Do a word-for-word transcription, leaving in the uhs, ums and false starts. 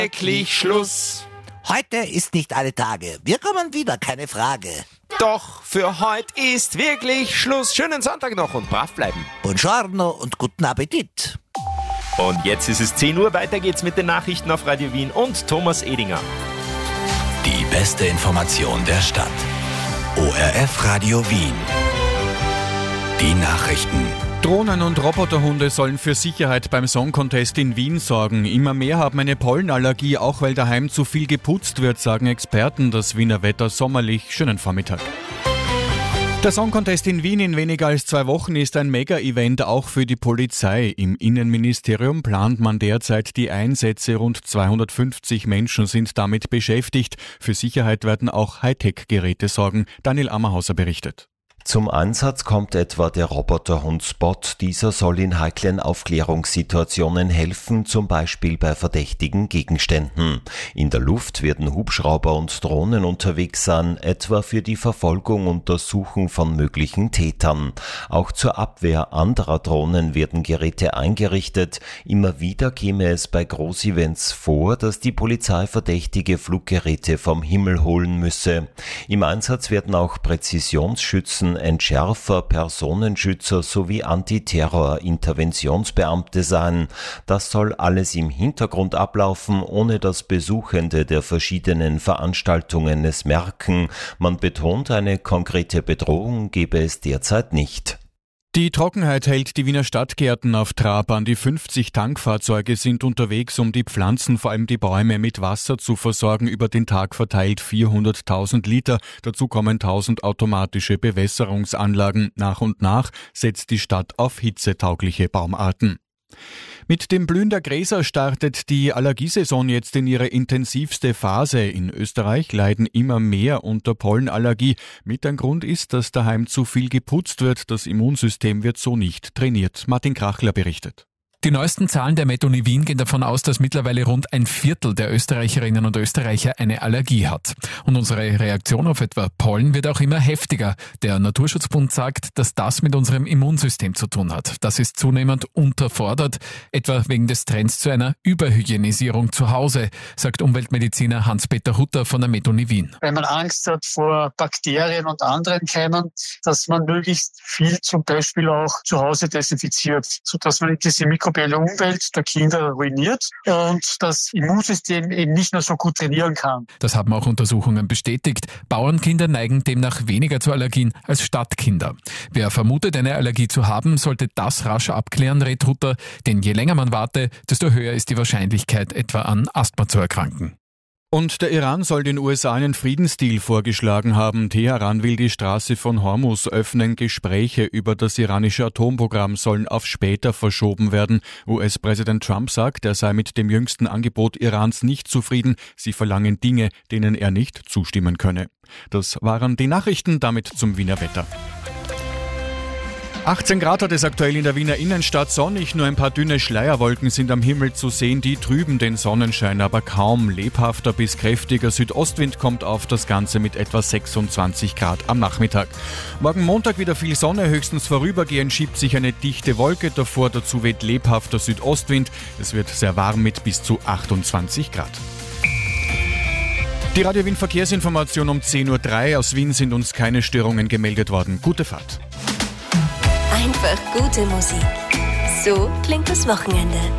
wirklich Schluss. Heute ist nicht alle Tage. Wir kommen wieder, keine Frage. Doch für heute ist wirklich Schluss. Schönen Sonntag noch und brav bleiben. Buongiorno und guten Appetit. Und jetzt ist es zehn Uhr. Weiter geht's mit den Nachrichten auf Radio Wien und Thomas Edinger. Die beste Information der Stadt. O R F Radio Wien. Die Nachrichten. Drohnen und Roboterhunde sollen für Sicherheit beim Song Contest in Wien sorgen. Immer mehr haben eine Pollenallergie, auch weil daheim zu viel geputzt wird, sagen Experten. Das Wiener Wetter sommerlich. Schönen Vormittag. Der Song Contest in Wien in weniger als zwei Wochen ist ein Mega-Event auch für die Polizei. Im Innenministerium plant man derzeit die Einsätze. Rund zweihundertfünfzig Menschen sind damit beschäftigt. Für Sicherheit werden auch Hightech-Geräte sorgen. Daniel Ammerhauser berichtet. Zum Einsatz kommt etwa der Roboterhund Spot. Dieser soll in heiklen Aufklärungssituationen helfen, zum Beispiel bei verdächtigen Gegenständen. In der Luft werden Hubschrauber und Drohnen unterwegs sein, etwa für die Verfolgung und Untersuchung von möglichen Tätern. Auch zur Abwehr anderer Drohnen werden Geräte eingerichtet. Immer wieder käme es bei Großevents vor, dass die Polizei verdächtige Fluggeräte vom Himmel holen müsse. Im Einsatz werden auch Präzisionsschützen, Entschärfer, Personenschützer sowie Antiterror-Interventionsbeamte sein. Das soll alles im Hintergrund ablaufen, ohne dass Besuchende der verschiedenen Veranstaltungen es merken. Man betont, eine konkrete Bedrohung gebe es derzeit nicht. Die Trockenheit hält die Wiener Stadtgärten auf Trab. An die fünfzig Tankfahrzeuge sind unterwegs, um die Pflanzen, vor allem die Bäume, mit Wasser zu versorgen. Über den Tag verteilt vierhunderttausend Liter. Dazu kommen tausend automatische Bewässerungsanlagen. Nach und nach setzt die Stadt auf hitzetaugliche Baumarten. Mit dem Blühen der Gräser startet die Allergiesaison jetzt in ihre intensivste Phase. In Österreich leiden immer mehr unter Pollenallergie. Mit ein Grund ist, dass daheim zu viel geputzt wird. Das Immunsystem wird so nicht trainiert. Martin Krachler berichtet. Die neuesten Zahlen der Metuni Wien gehen davon aus, dass mittlerweile rund ein Viertel der Österreicherinnen und Österreicher eine Allergie hat. Und unsere Reaktion auf etwa Pollen wird auch immer heftiger. Der Naturschutzbund sagt, dass das mit unserem Immunsystem zu tun hat. Das ist zunehmend unterfordert, etwa wegen des Trends zu einer Überhygienisierung zu Hause, sagt Umweltmediziner Hans-Peter Hutter von der Metuni Wien. Wenn man Angst hat vor Bakterien und anderen Keimen, dass man möglichst viel zum Beispiel auch zu Hause desinfiziert, sodass man diese Mikro Umwelt der Kinder ruiniert und das Immunsystem eben nicht mehr so gut trainieren kann. Das haben auch Untersuchungen bestätigt. Bauernkinder neigen demnach weniger zu Allergien als Stadtkinder. Wer vermutet, eine Allergie zu haben, sollte das rasch abklären, rät Hutter, denn je länger man warte, desto höher ist die Wahrscheinlichkeit, etwa an Asthma zu erkranken. Und der Iran soll den U S A einen Friedensdeal vorgeschlagen haben. Teheran will die Straße von Hormuz öffnen. Gespräche über das iranische Atomprogramm sollen auf später verschoben werden. U S-Präsident Trump sagt, er sei mit dem jüngsten Angebot Irans nicht zufrieden. Sie verlangen Dinge, denen er nicht zustimmen könne. Das waren die Nachrichten, damit zum Wiener Wetter. achtzehn Grad hat es aktuell in der Wiener Innenstadt, sonnig, nur ein paar dünne Schleierwolken sind am Himmel zu sehen, die trüben den Sonnenschein aber kaum. Lebhafter bis kräftiger Südostwind kommt auf, das Ganze mit etwa sechsundzwanzig Grad am Nachmittag. Morgen Montag wieder viel Sonne, höchstens vorübergehend schiebt sich eine dichte Wolke davor, dazu weht lebhafter Südostwind. Es wird sehr warm mit bis zu achtundzwanzig Grad. Die Radio Wien Verkehrsinformation um zehn Uhr drei. Aus Wien sind uns keine Störungen gemeldet worden. Gute Fahrt. Einfach gute Musik. So klingt das Wochenende.